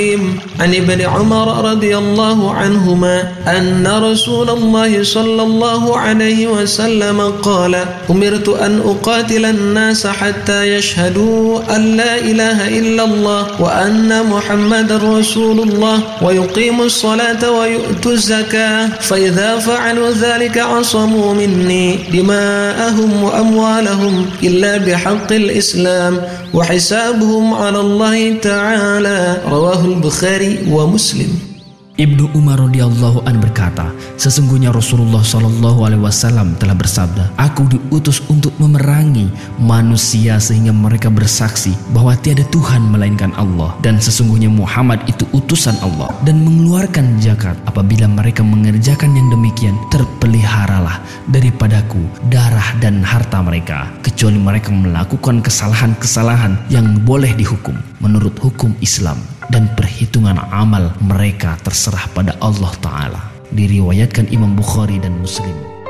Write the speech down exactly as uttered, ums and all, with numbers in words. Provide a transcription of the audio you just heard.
عن ابن عمر رضي الله عنهما أن رسول الله صلى الله عليه وسلم قال أمرت أن أقاتل الناس حتى يشهدوا أن لا إله إلا الله وأن محمد رسول الله ويقيموا الصلاة ويؤتوا الزكاة فإذا فعلوا ذلك عصموا مني دماءهم وأموالهم إلا بحق الإسلام وحسابهم على الله تعالى رواه البخاري ومسلم. Ibnu Umar radhiyallahu an berkata, sesungguhnya Rasulullah shallallahu alaihi wasallam telah bersabda, aku diutus untuk memerangi manusia sehingga mereka bersaksi bahwa tiada Tuhan melainkan Allah dan sesungguhnya Muhammad itu utusan Allah, dan mengeluarkan zakat. Apabila mereka mengerjakan yang demikian, terpeliharalah daripadaku darah dan harta mereka, kecuali mereka melakukan kesalahan-kesalahan yang boleh dihukum menurut hukum Islam, dan perhitungan amal mereka terserah pada Allah Ta'ala. Diriwayatkan Imam Bukhari dan Muslim.